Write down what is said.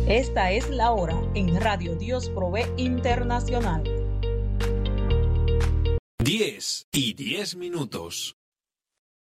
Esta es la hora en Radio Dios Provee Internacional. 10:10 minutos.